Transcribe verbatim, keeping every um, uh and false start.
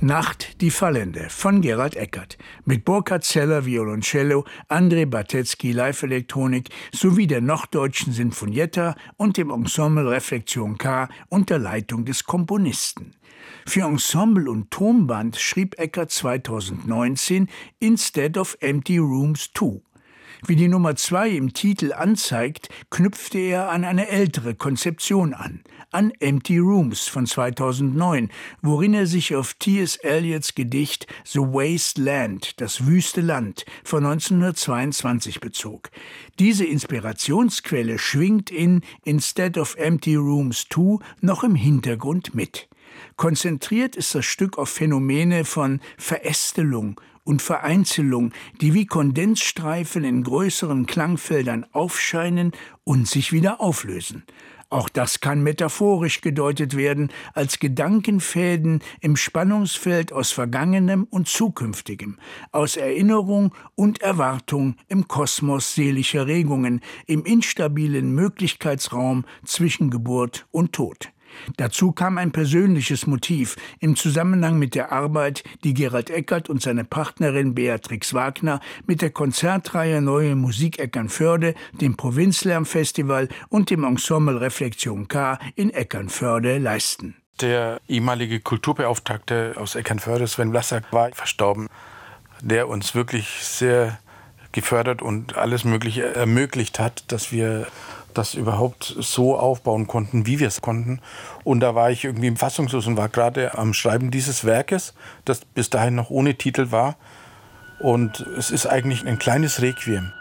Nacht, die Fallende von Gerald Eckert mit Burkhard Zeller Violoncello, André Bartetzky Live-Elektronik sowie der Norddeutschen Sinfonietta und dem Ensemble Reflexion K unter Leitung des Komponisten. Für Ensemble und Tonband schrieb Eckert zweitausendneunzehn Instead of Empty Rooms zwei. Wie die Nummer zwei im Titel anzeigt, knüpfte er an eine ältere Konzeption an, an Empty Rooms von zweitausendneun, worin er sich auf T S Eliots Gedicht The Waste Land, das wüste Land, von neunzehnhundertzweiundzwanzig bezog. Diese Inspirationsquelle schwingt in Instead of Empty Rooms zwei noch im Hintergrund mit. Konzentriert ist das Stück auf Phänomene von Verästelung und Vereinzelung, die wie Kondensstreifen in größeren Klangfeldern aufscheinen und sich wieder auflösen. Auch das kann metaphorisch gedeutet werden als Gedankenfäden im Spannungsfeld aus Vergangenem und Zukünftigem, aus Erinnerung und Erwartung im Kosmos seelischer Regungen, im instabilen Möglichkeitsraum zwischen Geburt und Tod. Dazu kam ein persönliches Motiv im Zusammenhang mit der Arbeit, die Gerald Eckert und seine Partnerin Beatrix Wagner mit der Konzertreihe Neue Musik Eckernförde, dem Provinzlärmfestival und dem Ensemble Reflexion K in Eckernförde leisten. Der ehemalige Kulturbeauftragte aus Eckernförde, Sven Blassack, war verstorben, der uns wirklich sehr gefördert und alles Mögliche ermöglicht hat, dass wir das überhaupt so aufbauen konnten, wie wir es konnten. Und da war ich irgendwie fassungslos und war gerade am Schreiben dieses Werkes, das bis dahin noch ohne Titel war. Und es ist eigentlich ein kleines Requiem.